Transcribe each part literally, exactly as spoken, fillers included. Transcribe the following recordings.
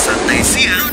Santai Siang.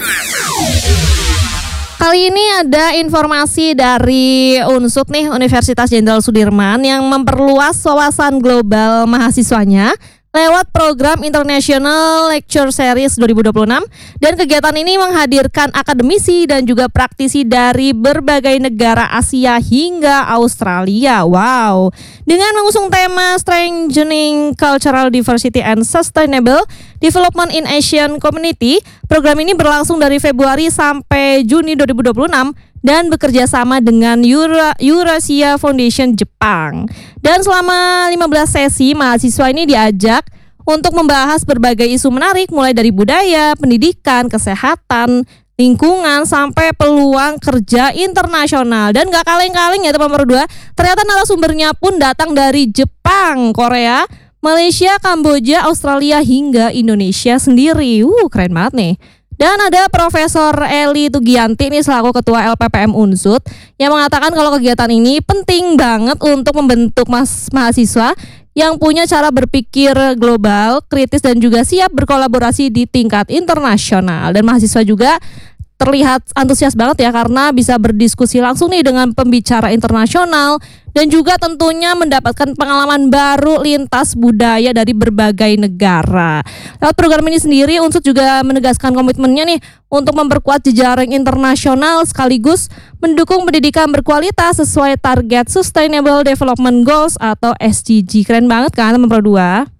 Kali ini ada informasi dari Unsut nih, Universitas Jenderal Sudirman, yang memperluas wawasan global mahasiswanya lewat program International Lecture Series dua ribu dua puluh enam, dan kegiatan ini menghadirkan akademisi dan juga praktisi dari berbagai negara Asia hingga Australia. Wow. Dengan mengusung tema Strengthening Cultural Diversity and Sustainable Development in Asian Community, program ini berlangsung dari Februari sampai Juni dua ribu dua puluh enam dan bekerja sama dengan Eura, Eurasia Foundation Jepang. Dan selama lima belas sesi, mahasiswa ini diajak untuk membahas berbagai isu menarik, mulai dari budaya, pendidikan, kesehatan, lingkungan, sampai peluang kerja internasional. Dan gak kaleng-kaleng ya teman-teman berdua, ternyata narasumbernya pun datang dari Jepang, Korea, Malaysia, Kamboja, Australia, hingga Indonesia sendiri. Uh, keren banget nih. Dan ada Profesor Eli Tugianti nih selaku Ketua L P P M Unsut yang mengatakan kalau kegiatan ini penting banget untuk membentuk mas mahasiswa yang punya cara berpikir global, kritis, dan juga siap berkolaborasi di tingkat internasional. Dan mahasiswa juga terlihat antusias banget ya karena bisa berdiskusi langsung nih dengan pembicara internasional dan juga tentunya mendapatkan pengalaman baru lintas budaya dari berbagai negara. Lewat program ini sendiri, Unsut juga menegaskan komitmennya nih untuk memperkuat jejaring internasional sekaligus mendukung pendidikan berkualitas sesuai target Sustainable Development Goals atau S D G. Keren banget kan teman-teman berdua?